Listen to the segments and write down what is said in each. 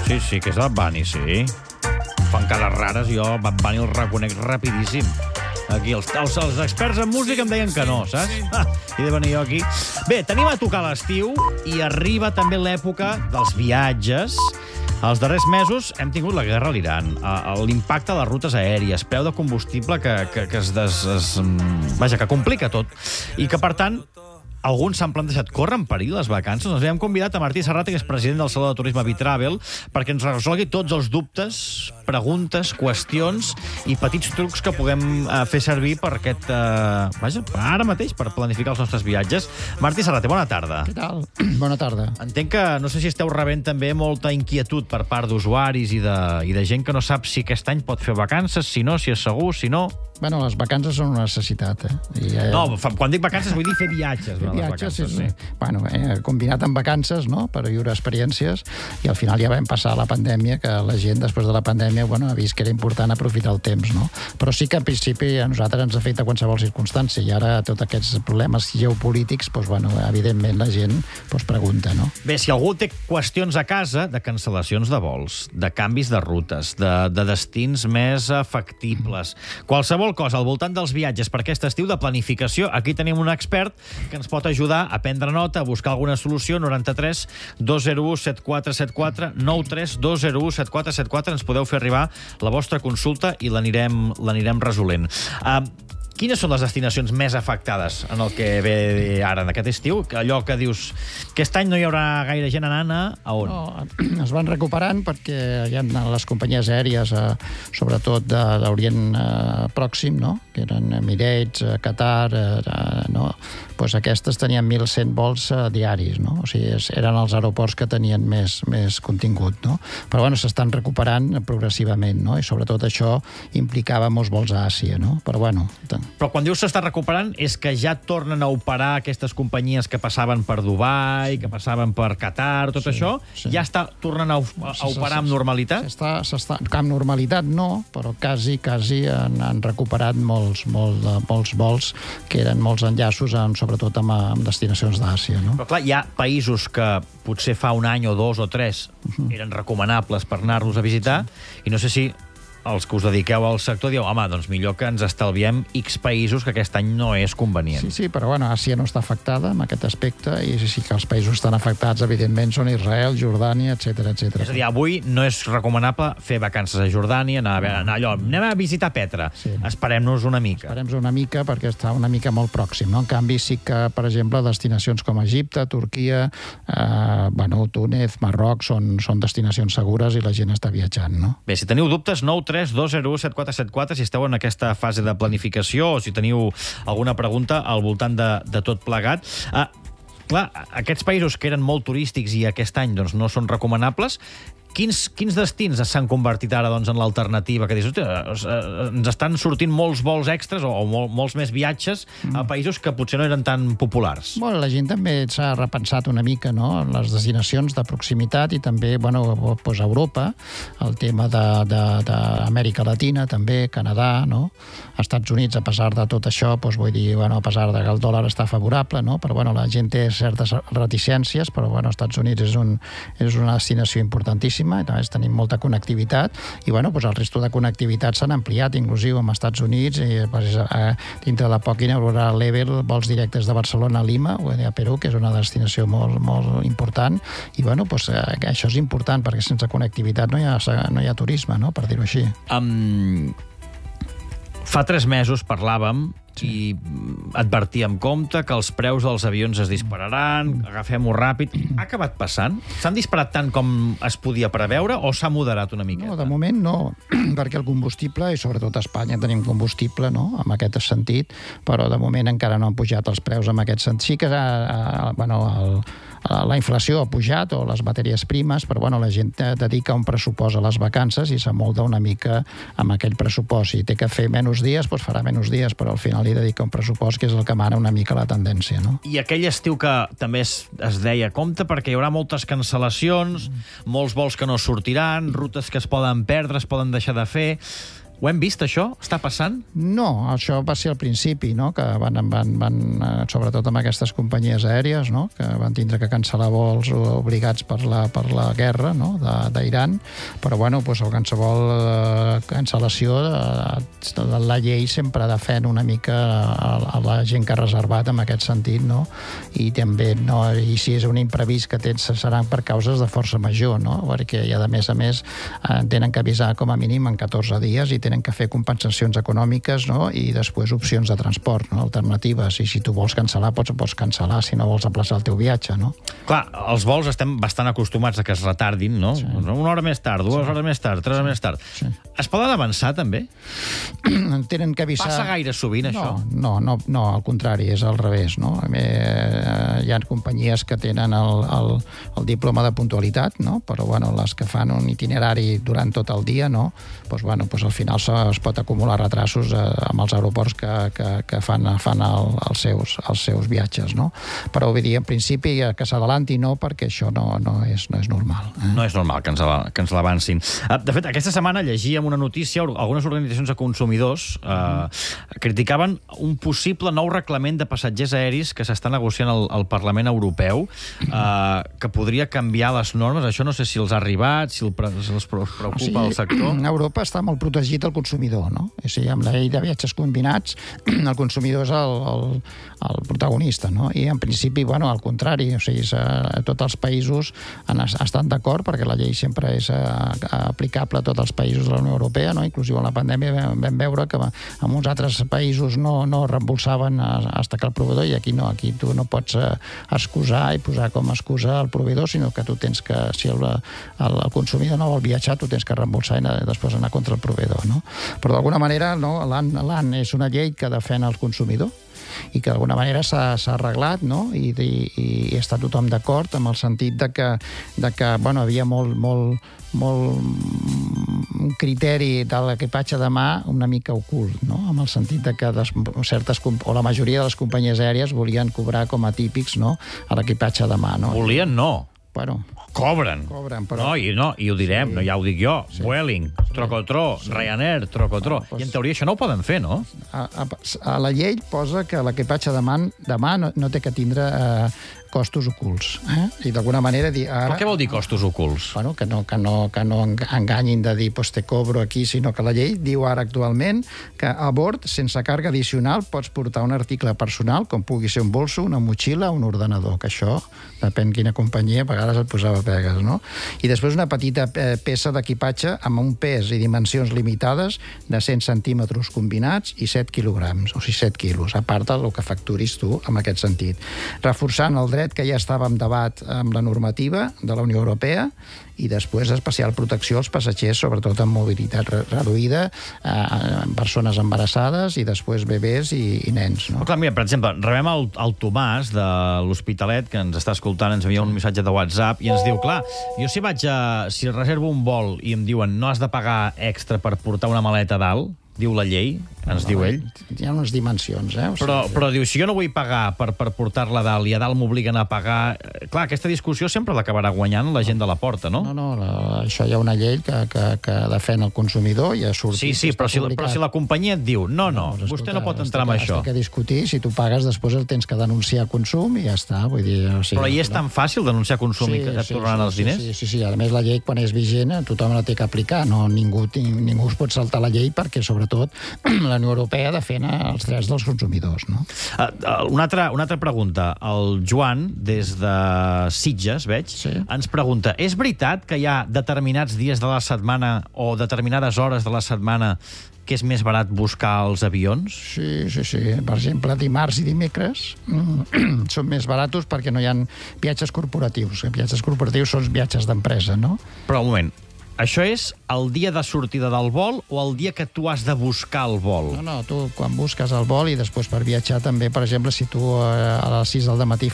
Sí, que és Bad Bunny, sí. Fan cares rares, jo Bad Bunny el reconec rapidíssim. Aquí els experts en música em deien que no, saps? I de venir jo aquí. Bé, tenim a tocar l'estiu i arriba també l'època dels viatges. Els darrers mesos hem tingut la guerra a l'Iran, l'impacte de les rutes aèries, preu de combustible que que complica tot. I que, per tant, alguns s'han plantejat córrer en perill les vacances. Ens hem convidat a Martí Serrata, que és president del Saló de Turisme Bitravel, perquè ens resolgui tots els dubtes, preguntes, qüestions i petits trucs que puguem fer servir per aquest... ara mateix, per planificar els nostres viatges. Martí Serrata, bona tarda. Què tal? Bona tarda. Entenc que, no sé si esteu rebent també molta inquietud per part d'usuaris i de gent que no sap si aquest any pot fer vacances, si no, si és segur, si no... Bueno, les vacances són una necessitat, No, quan dic vacances vull dir fer viatges. Viatges, sí. Bueno, combinat amb vacances, no?, per viure experiències, i al final ja vam passar la pandèmia, que la gent, després de la pandèmia, bueno, ha vist que era important aprofitar el temps, no? Però sí que, en principi, a nosaltres ens afecta qualsevol circumstància, i ara tots aquests problemes geopolítics, doncs, bueno, evidentment la gent pregunta, no? Bé, si algú té qüestions a casa de cancel·lacions de vols, de canvis de rutes, de destins més factibles, qualsevol cosa al voltant dels viatges per aquest estiu, de planificació, aquí tenim un expert que ens pot ajudar a prendre nota, a buscar alguna solució. 93 201 7474, 93 201 7474. Ens podeu fer arribar la vostra consulta i l'anirem resolent. Quines són les destinacions més afectades en el que ve ara, en aquest estiu? Allò que dius, aquest any no hi haurà gaire gent anant a on? No, es van recuperant perquè hi ha les companyies aèries, sobretot de l'Orient Pròxim, no?, que eren Emirates, Qatar, no? Pues aquestes tenien 1.100 vols diaris, no? O sigui, eren els aeroports que tenien més contingut, no? Però, bueno, s'estan recuperant progressivament, no? I, sobretot, això implicava molts vols a Àsia, no? Però, bueno... Però quan dius s'està recuperant, és que ja tornen a operar aquestes companyies que passaven per Dubai, que passaven per Qatar, tot això? Sí. Ja està tornant a operar amb normalitat? Amb normalitat no, però quasi han recuperat molts vols, que eren molts enllaços, sobretot amb destinacions d'Àsia, no? Però, clar, hi ha països que potser fa un any o dos o tres eren recomanables per anar-los a visitar, i no sé si els que us dediqueu al sector dieu, home, doncs millor que ens estalviem X països que aquest any no és convenient. Sí, però, bueno, Àsia no està afectada en aquest aspecte, i sí que els països estan afectats, evidentment, són Israel, Jordània, etc. És a dir, avui no és recomanable fer vacances a Jordània, anem a visitar Petra. Sí. Esperem-nos una mica. Esperem-nos una mica, perquè està una mica molt pròxim, no? En canvi, sí que, per exemple, destinacions com Egipte, Turquia, Túnez, Marroc, són destinacions segures i la gent està viatjant, no? Bé, si teniu dubtes, 93 201 7474, si esteu en aquesta fase de planificació o si teniu alguna pregunta al voltant de tot plegat. Clar, aquests països que eren molt turístics i aquest any doncs, no són recomanables, quins destins s'han convertit ara doncs, en l'alternativa? Que dius, ens estan sortint molts vols extras o molts més viatges a països que potser no eren tan populars. Bueno, la gent també s'ha repensat una mica, no?, en les destinacions de proximitat i també, pues, a Europa, el tema d'Amèrica Latina, també, Canadà, no?, Estats Units, a pesar de tot això, pues, vull dir, a pesar de que el dòlar està favorable, no?, però, la gent té certes reticències, però, Estats Units és una destinació importantíssima, i també tenim molta connectivitat, i el resto de connectivitat s'han ampliat, inclusiu amb Estats Units, i dintre de poc inaugurarà l'Evel, vols directes de Barcelona a Lima, o a Perú, que és una destinació molt important, i això és important, perquè sense connectivitat no hi ha turisme, no?, per dir-ho així. Fa 3 mesos parlàvem i advertíem compte que els preus dels avions es dispararan, agafem-ho ràpid. Ha acabat passant? S'han disparat tant com es podia preveure o s'ha moderat una miqueta? No, de moment no, perquè el combustible, i sobretot a Espanya tenim combustible, no?, en aquest sentit, però de moment encara no han pujat els preus en aquest sentit. Sí que la inflació ha pujat, o les matèries primes, però la gent dedica un pressupost a les vacances i s'amolda una mica amb aquell pressupost. Si té que fer menys dies, doncs farà menys dies, però al final li dedica un pressupost que és el que mana una mica la tendència, no? I aquell estiu que també es deia, compte, perquè hi haurà moltes cancel·lacions, molts vols que no sortiran, rutes que es poden perdre, es poden deixar de fer... Ho hem vist, això? Està passant? No, això va ser al principi, no? Que van sobretot amb aquestes companyies aèries, no? Que van tindre que cancel·lar vols obligats per la guerra, no? d'Iran, però bueno, doncs qualsevol cancel·lació de la llei sempre defèn una mica a la gent que ha reservat en aquest sentit, no? I també, no, i si és un imprevist que tens, seran per causes de força major, no? Perquè a més tenen que avisar com a mínim en 14 dies i tenen que fer compensacions econòmiques, no? I després opcions de transport, no? Alternatives, i si tu vols cancel·lar, pots cancel·lar si no vols aplaçar el teu viatge, no? Clar, els vols estem bastant acostumats a que es retardin, no? Sí. Una hora més tard, 2 hores més tard, 3 hores més tard. Sí. Es poden avançar, també? Tenen que avisar... Passa gaire sovint, això? No, al contrari, és al revés, no? Hi ha companyies que tenen el diploma de puntualitat, no? Però, bueno, les que fan un itinerari durant tot el dia, no? Al final es pot acumular retrasos amb els aeroports que fan els seus viatges, no? Però, vull dir, en principi, que s'adalanti no, perquè això no és normal. No és normal que ens l'avancin. De fet, aquesta setmana llegíem una notícia, algunes organitzacions de consumidors criticaven un possible nou reglament de passatgers aeris que s'està negociant al Parlament Europeu, que podria canviar les normes. Això no sé si els ha arribat, si els preocupa el sector. A Europa està molt protegit el consumidor, no? O sigui, amb la llei de viatges combinats, el consumidor és el protagonista, no? I en principi, bueno, al contrari, o sigui, tots els països estan d'acord perquè la llei sempre és aplicable a tots els països de la Unió Europea, no? Inclusive en la pandèmia vam veure que en uns altres països no reembolsaven fins que el proveïdor, i aquí no, aquí tu no pots excusar i posar com a excusa el proveïdor, sinó que tu tens que, si el consumidor no vol viatjar, tu tens que reembolsar i després anar contra el proveïdor, no? Però d'alguna manera, no, l'AN és una llei que defèn el consumidor i que d'alguna manera s'ha arreglat, no? I està tothom d'acord amb el sentit de que bueno, havia molt un criteri de l'equipatge de mà una mica ocult, no? Amb el sentit de que la majoria de les companyies aèries volien cobrar com a típics, no? A l'equipatge de mà, no? Volien, no. Bueno, Cobren, però... i ho direm, sí. No, ja ho dic jo. Sí. Vueling, Trocotró, sí. Ryanair, Trocotró. I en teoria això no ho poden fer, no? A la llei posa que l'equipatge de mà no té que tindre costos ocults. I d'alguna manera dir... Però què vol dir costos ocults? Bueno, que no enganyin de dir te cobro aquí, sinó que la llei diu ara actualment que a bord, sense càrrega addicional, pots portar un article personal, com pugui ser un bolso, una motxilla o un ordenador, que això, depèn quina companyia, a vegades et posava pegues, no? I després una petita peça d'equipatge amb un pes i dimensions limitades de 100 centímetres combinats i 7 quilograms, o sigui, 7 quilos, a part del que facturis tu en aquest sentit. Reforçant el dret que ja estava en debat amb la normativa de la Unió Europea i després especial protecció als passatgers, sobretot amb mobilitat reduïda, persones embarassades i després bebès i nens. No? Clar, mira, per exemple, rebem el Tomàs de l'Hospitalet, que ens està escoltant, ens envia un missatge de WhatsApp i ens diu, clar, jo si reservo un vol i em diuen no has de pagar extra per portar una maleta a dalt, diu la llei, ens diu ell. Hi ha unes dimensions, O sigui, però diu, si jo no vull pagar per portar-la a dalt i a dalt m'obliguen a pagar... Clar, aquesta discussió sempre l'acabarà guanyant la gent de la porta, no? No, això hi ha una llei que defèn el consumidor i ha sortit... Sí, però si la companyia et diu no, vostè no pot entrar amb això. Has de discutir, si tu pagues, després el tens que denunciar a consum i ja està. Vull dir, però és tan fàcil denunciar a consum i que et tornaran els diners? Sí. A més, la llei, quan és vigent, tothom la té que aplicar. Ningú es pot saltar la llei perquè, sobretot, la Unió Europea defèn els drets dels consumidors, no? Una altra pregunta. El Joan, des de Sitges, veig, ens pregunta, és veritat que hi ha determinats dies de la setmana o determinades hores de la setmana que és més barat buscar els avions? Sí. Per exemple, dimarts i dimecres són més baratos perquè no hi ha viatges corporatius. Viatges corporatius són viatges d'empresa, no? Però, un moment, això és el dia de sortida del vol o el dia que tu has de buscar el vol? No, tu quan busques el vol i després per viatjar també, per exemple, si tu a les 6 del matí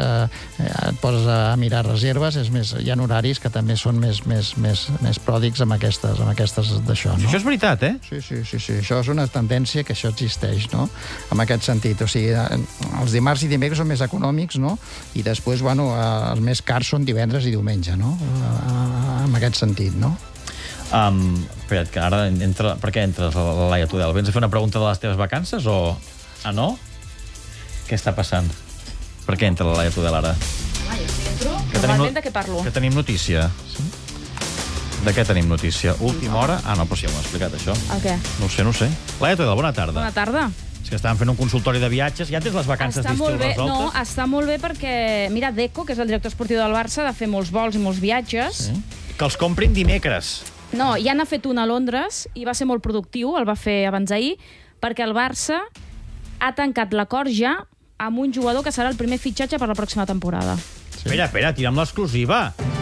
et poses a mirar reserves, hi ha horaris que també són més pròdics amb aquestes d'això, no? Això és veritat, eh? Sí. Això és una tendència que això existeix, no? En aquest sentit. O sigui, els dimarts i dimecres són més econòmics, no? I després, els més cars són divendres i diumenge, no? En aquest sentit, no? Espera't, que ara entra... Per què entres, la Laia Tudel? Vens a fer una pregunta de les teves vacances o... Ah, no? Què està passant? Per què entra la Laia Tudel ara? Jo si entro, normalment de què parlo? Que tenim notícia. Sí? De què tenim notícia? Última hora? Ah, no, però sí, m'ho ha explicat, això. El què? No ho sé. Laia Tudel, bona tarda. Bona tarda. És que estàvem fent un consultori de viatges. Ja tens les vacances d'estiu resoltes? No, està molt bé perquè, mira, Deco, que és el director esportiu del Barça, ha de fer molts vols i molts viatges. Sí. Que els comprin dimecres. No, ja n'ha fet un a Londres i va ser molt productiu, el va fer abans d'ahir, perquè el Barça ha tancat l'acord ja amb un jugador que serà el primer fitxatge per la pròxima temporada. Sí. Espera, tira'm l'exclusiva.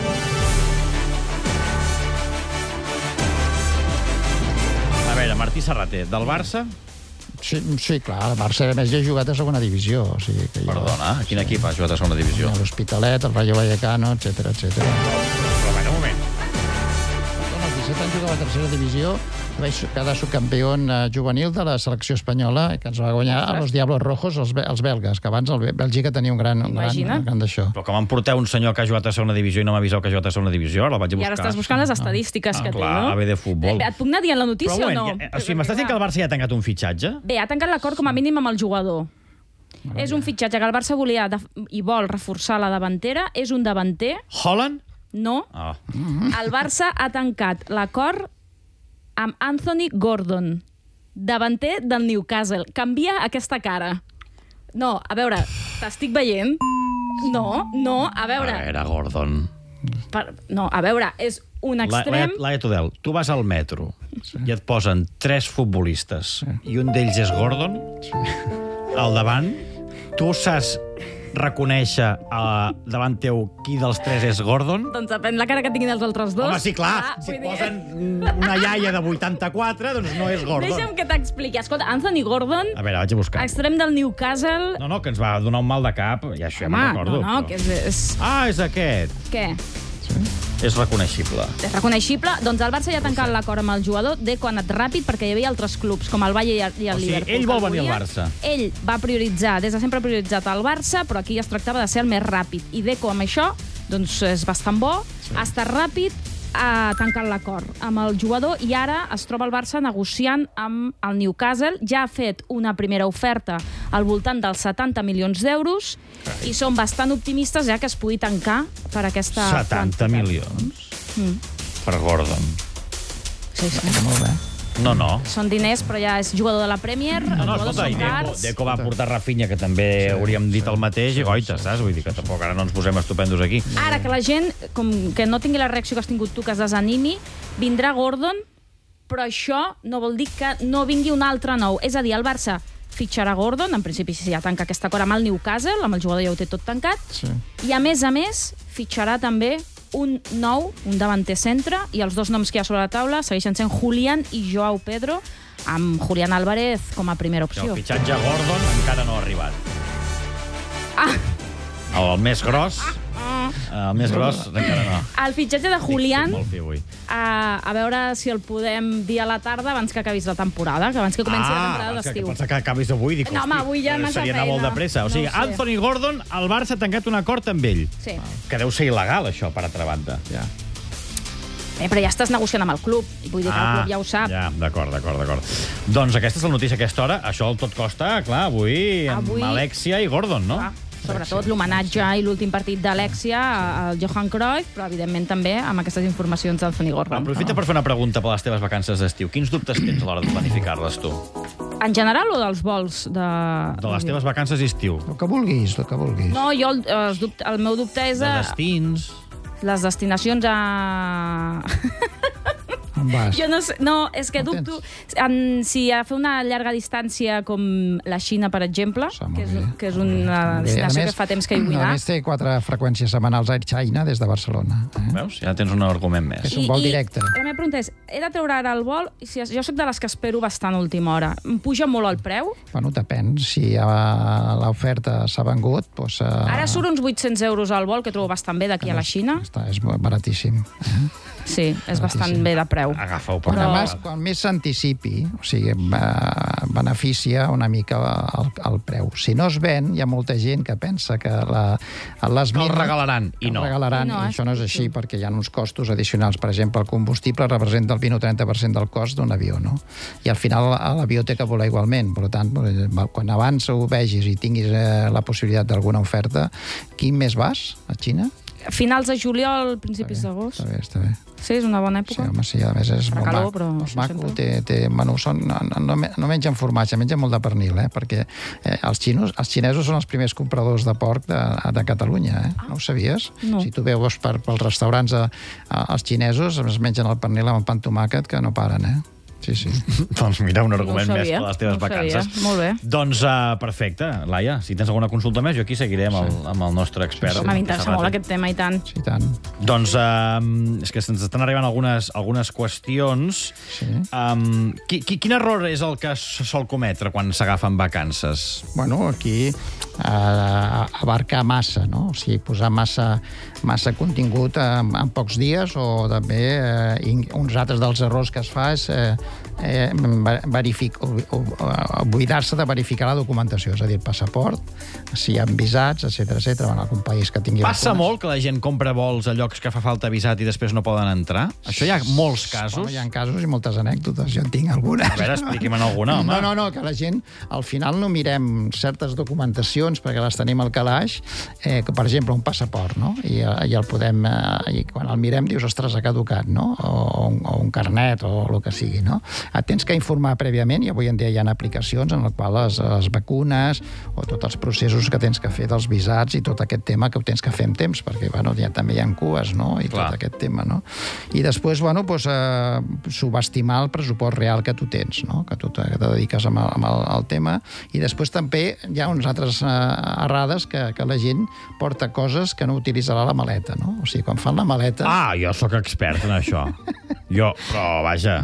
A veure, Martí Serrater, del Barça... Sí, clar, el Barça a més ja ha jugat a segona divisió. O sigui que Perdona, a quin equip ha jugat a segona divisió? L'Hospitalet, el Rayo Vallecano, etc. Però un moment. El 17 han jugat a la tercera divisió, vaig quedar subcampió juvenil de la selecció espanyola, que ens va guanyar a los Diablos Rojos, els belgues, que abans Bèlgica tenia un gran d'això. Però com em porteu un senyor que ha jugat a segona divisió i no m'ha avisat que ha jugat a segona divisió, ara el vaig a buscar. I ara estàs buscant les estadístiques que té, no? Bé, de futbol. Et puc anar dient la notícia o no? O sigui, m'estàs dient que el Barça ja ha tancat un fitxatge? Bé, ha tancat l'acord com a mínim amb el jugador. És un fitxatge que el Barça volia i vol reforçar la davantera. És un davanter. Haaland? No. El Barça ha tancat l'acord amb Anthony Gordon, davanter del Newcastle. Canvia aquesta cara. No, a veure, t'estic veient? No, a veure... Era Gordon. No, a veure, és un extrem... Laia Tudel, tu vas al metro i et posen 3 futbolistes i un d'ells és Gordon, al davant, tu saps reconèixer davant teu qui dels 3 és Gordon? Doncs depèn la cara que tinguin els altres dos. Home, sí, clar. Si et posen una iaia de 84, doncs no és Gordon. Deixa'm que t'expliqui. Escolta, Anthony Gordon... A veure, vaig a buscar. Extrem del Newcastle... No, que ens va donar un mal de cap. Ja això ja me'n recordo. No, que és... Ah, és aquest. Què? És reconeixible. És reconeixible? Doncs el Barça ja ha tancat l'acord amb el jugador. Deco ha anat ràpid perquè hi havia altres clubs, com el Valle i el Liverpool. O sigui, ell vol venir al Barça. Ell va prioritzar, des de sempre ha prioritzat el Barça, però aquí es tractava de ser el més ràpid. I Deco amb això, doncs és bastant bo, ha estat ràpid, ha tancat l'acord amb el jugador i ara es troba el Barça negociant amb el Newcastle. Ja ha fet una primera oferta al voltant dels 70 milions d'euros i són bastant optimistes ja que es pugui tancar per aquesta 70 milions? Per Gordon. Sí. Molt bé. No. Són diners, però ja és jugador de la Premier, escolta, i Deco va portar Rafinha, que també hauríem dit el mateix, i goita, saps? Vull dir que tampoc ara no ens posem estupendos aquí. Ara que la gent, com que no tingui la reacció que has tingut tu, que es desanimi, vindrà Gordon, però això no vol dir que no vingui un altre nou. És a dir, el Barça fitxarà Gordon, en principi si ja tanca aquest acord amb el Newcastle, amb el jugador ja ho té tot tancat, i a més, fitxarà també un nou, un davanter centre, i els dos noms que hi ha sobre la taula segueixen sent Julián i Joao Pedro, amb Julián Álvarez com a primera opció. El fitxatge Gordon encara no ha arribat. El més gros... El més gros encara no. El fitxatge de Julián, molt fi avui. A veure si el podem dir a la tarda abans que acabis la temporada, que abans que comenci la temporada d'estiu. Pensa que acabis avui. Dic, no, home, avui ja massa feina. Seria anar molt de pressa. O sigui, Anthony Gordon, el Barça ha tancat un acord amb ell. Sí. Que deu ser il·legal, això, per altra banda. Ja. Però ja estàs negociant amb el club. Vull dir que el club ja ho sap. Ja, d'acord. Doncs aquesta és la notícia a aquesta hora. Això el tot costa, clar, avui amb Alexia i Gordon, no? Sobretot l'homenatge i l'últim partit d'Alexia al Johan Cruyff, però evidentment també amb aquestes informacions d'Anthony Gordon. Aprofita per fer una pregunta per les teves vacances d'estiu. Quins dubtes tens a l'hora de planificar-les, tu? En general o dels vols? De les teves vacances d'estiu. El que vulguis. No, jo el meu dubte és... De destins... Les destinacions a... Jo no sé, no, és que dubto si a fer una llarga distància com la Xina, per exemple, que és una destinació que fa temps que hi vull anar. A més té 4 freqüències setmanals a Air China des de Barcelona. Veus? Ja tens un argument més. És un vol directe. La meva pregunta és, he de treure ara el vol? Jo soc de les que espero bastant a última hora. Em puja molt el preu? Bueno, depèn. Si l'oferta s'ha vengut... Ara surt uns 800 euros al vol, que trobo bastant bé d'aquí a la Xina. És baratíssim. Sí, és bastant bé de preu. Agafa-ho per quan més s'anticipi, o sigui, beneficia una mica el preu. Si no es ven, hi ha molta gent que pensa que el regalaran, i no. I això no és així, perquè hi ha uns costos addicionals. Per exemple, el combustible combustible representa el 20 o 30% del cost d'un avió, no? I al final l'avió té que volar igualment. Per tant, quan abans ho vegis i tinguis la possibilitat d'alguna oferta, quin mes vas, a Xina? Finals de juliol, principis d'agost. Està bé. Sí, és una bona època. Sí, home, sí, a més és molt calor, maco. però És maco, sempre. no mengen formatge, mengen molt de pernil, perquè els xinesos són els primers compradors de porc de Catalunya, no ho sabies? No. Si tu veus pels restaurants els xinesos, es mengen el pernil amb pa amb tomàquet que no paren, Sí. Doncs mira, un argument No ho més sabia, per les teves no ho sabia. vacances. Molt bé. Doncs perfecte. Laia, si tens alguna consulta més, jo aquí seguiré amb el nostre expert. Home, m'interessa molt aquest tema, i tant. Sí, tant. Doncs és que se'ns estan arribant algunes qüestions. Sí. Quin error és el que sol cometre quan s'agafen vacances? Bueno, aquí abarcar massa, no? O sigui, posar massa contingut en pocs dies, o també uns altres dels errors que es fa és oblidar-se de verificar la documentació, és a dir, el passaport, si hi ha visats, etc. en algun país que tingui... Passa molt que la gent compra vols a llocs que fa falta visat i després no poden entrar? Això hi ha molts casos? Bueno, hi ha casos i moltes anècdotes, jo en tinc algunes. A veure, expliqui'm-en alguna, home. No, que la gent, al final no mirem certes documentacions perquè les tenim al calaix, que, per exemple, un passaport, no? I el podem... I quan el mirem dius, ostres, ha caducat, no? O un carnet, o el que sigui, no? Tens que informar prèviament, i avui en dia hi ha aplicacions en les quals les vacunes o tots els processos que tens que fer dels visats i tot aquest tema que ho tens que fer en temps, perquè bueno, també hi ha cues, no? I Clar. tot aquest tema, no? I després, bueno, subestimar el pressupost real que tu tens, no? Que tu te dediques al tema, i després també hi ha unes altres errades que la gent porta coses que no utilitzarà a la maleta, no? O sigui, quan fan la maleta... Jo sóc expert en això. Però vaja...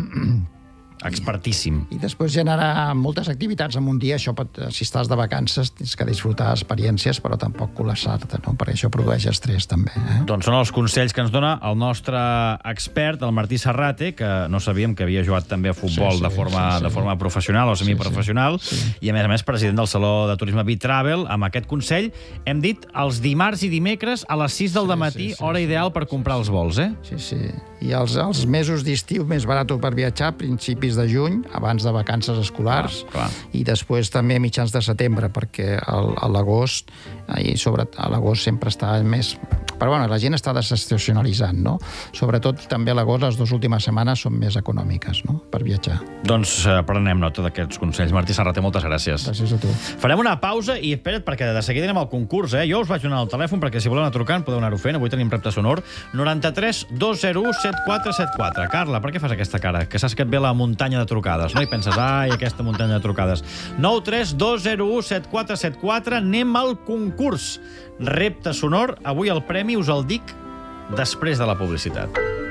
expertíssim. I després generar moltes activitats en un dia. Això si estàs de vacances, tens que disfrutar experiències, però tampoc col·lapsar-te, no? Perquè això produeix estrès, també. Doncs són els consells que ens dona el nostre expert, el Martí Serrate, que no sabíem que havia jugat també a futbol de forma professional o semiprofessional, i a més president del Saló de Turisme B-Travel. Amb aquest consell hem dit els dimarts i dimecres a les 6 del matí, hora ideal per comprar els vols, Sí. I els mesos d'estiu més baratos per viatjar, principis de juny, abans de vacances escolars, i després també a mitjans de setembre, perquè a l'agost, i sobretot a l'agost sempre està més... Però bueno, la gent està desestacionalitzant, no? Sobretot també a l'agost, les 2 últimes setmanes són més econòmiques, no?, per viatjar. Doncs prenem nota d'aquests consells. Martí Serrate, moltes gràcies. Gràcies a tu. Farem una pausa i espera't, perquè de seguida anem al concurs, Jo us vaig donar el telèfon perquè si voleu anar trucant podeu anar-ho fent. Avui tenim repte sonor. 93 201 7474. Carla, per què fas aquesta cara? Que saps que et ve la muntanya de trucades, no? I penses, aquesta muntanya de trucades. 93 201 7474. Anem al concurs. Repte sonor. Avui el premi us el dic després de la publicitat.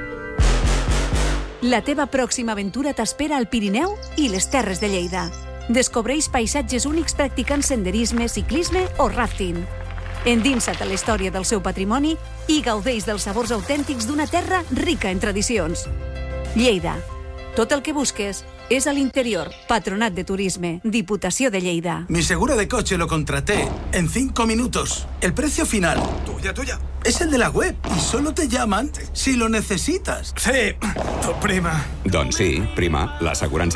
La teva pròxima aventura t'espera al Pirineu i les Terres de Lleida. Descobreix paisatges únics practicant senderisme, ciclisme o rafting. Endinsa't a la història del seu patrimoni i gaudeix dels sabors autèntics d'una terra rica en tradicions. Lleida. Tot el que busques es a l'interior. Patronat de Turisme, Diputació de Lleida. Mi seguro de coche lo contraté en 5 minutos. El precio final, tuya, es el de la web y solo te llaman si lo necesitas. Sí, tu prima. Doncs sí, prima, l'assegurança